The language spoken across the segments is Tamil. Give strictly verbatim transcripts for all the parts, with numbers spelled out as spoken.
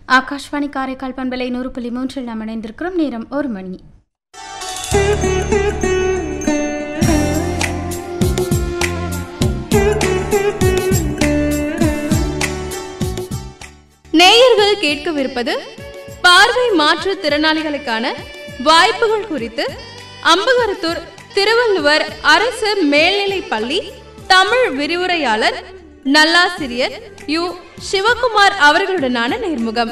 ஆகாஷ்வாணி காரைக்கால் பண்பலை நூறு புள்ளி மூன்றில் நாம் இணைந்திருக்கிறோம். நேரம் ஒரு மணி. நேயர்கள் கேட்கவிருப்பது பார்வை மாற்றுத் திறனாளிகளுக்கான வாய்ப்புகள் குறித்து அம்பகரத்தூர் திருவள்ளுவர் அரசு மேல்நிலைப் பள்ளி தமிழ் விரிவுரையாளர் நல்லாசிரியர் யு சிவகுமார் அவர்களுடனான நேர்முகம்.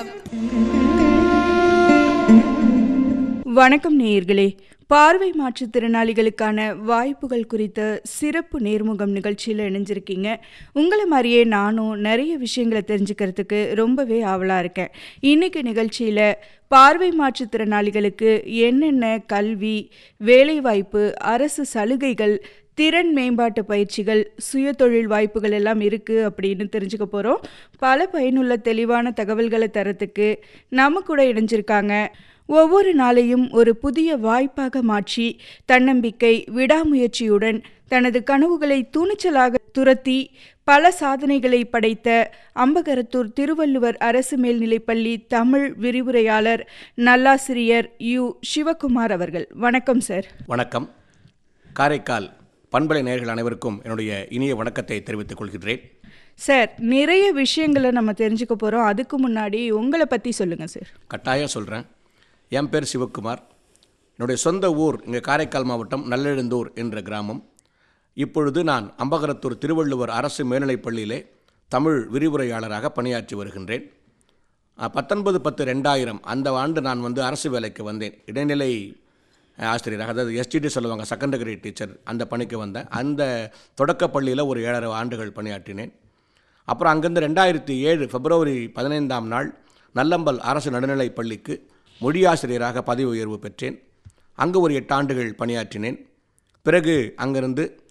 வணக்கம் நேயர்களே, பார்வை மாற்றுத்திறனாளிகளுக்கான வாய்ப்புகள் குறித்த சிறப்பு நேர்முகம் நிகழ்ச்சியில் இணைஞ்சிருக்கீங்க. உங்களை மாதிரியே நானும் நிறைய விஷயங்களை தெரிஞ்சுக்கிறதுக்கு ரொம்பவே ஆவலாக இருக்கேன். இன்றைக்கி நிகழ்ச்சியில் பார்வை மாற்றுத்திறனாளிகளுக்கு என்னென்ன கல்வி, வேலைவாய்ப்பு, அரசு சலுகைகள், திறன் மேம்பாட்டு பயிற்சிகள், சுயதொழில் வாய்ப்புகள் எல்லாம் இருக்குது அப்படின்னு தெரிஞ்சுக்க போகிறோம். பல பயனுள்ள தெளிவான தகவல்களை தரத்துக்கு நம்ம கூட இணைஞ்சிருக்காங்க. ஒவ்வொரு நாளையும் ஒரு புதிய வாய்ப்பாக மாற்றி தன்னம்பிக்கை, விடாமுயற்சியுடன் தனது கனவுகளை துணிச்சலாக துரத்தி பல சாதனைகளை படைத்த அம்பகரத்தூர் திருவள்ளுவர் அரசு மேல்நிலைப்பள்ளி தமிழ் விரிவுரையாளர் நல்லாசிரியர் யு சிவகுமார் அவர்கள். வணக்கம் சார். வணக்கம். காரைக்கால் பண்பலை நேயர்கள் அனைவருக்கும் என்னுடைய இனிய வணக்கத்தை தெரிவித்துக் கொள்கிறேன். சார், நிறைய விஷயங்களை நம்ம தெரிஞ்சுக்க போகிறோம். அதுக்கு முன்னாடி உங்களை பற்றி சொல்லுங்கள் சார். கட்டாயம் சொல்கிறேன். என் பேர் சிவகுமார். என்னுடைய சொந்த ஊர் இங்கே காரைக்கால் மாவட்டம் நல்லெழுந்தூர் என்ற கிராமம். இப்பொழுது நான் அம்பகரத்தூர் திருவள்ளுவர் அரசு மேல்நிலைப் பள்ளியிலே தமிழ் விரிவுரையாளராக பணியாற்றி வருகின்றேன். பத்தொன்பது பத்து ரெண்டாயிரம் அந்த ஆண்டு நான் வந்து அரசு வேலைக்கு வந்தேன். இடைநிலை ஆசிரியராக, அதாவது எஸ்டிடி சொல்லுவாங்க, செகண்டரி டீச்சர், அந்த பணிக்கு வந்தேன். அந்த தொடக்க பள்ளியில் ஒரு ஏழரை ஆண்டுகள் பணியாற்றினேன். அப்புறம் அங்கேருந்து ரெண்டாயிரத்தி ஏழு பிப்ரவரி பதினைந்தாம் நாள் நல்லம்பல் அரசு நடுநிலைப் பள்ளிக்கு மொழியாசிரியராக பதவி உயர்வு பெற்றேன். அங்கு ஒரு எட்டு ஆண்டுகள் பணியாற்றினேன். பிறகு அங்கிருந்து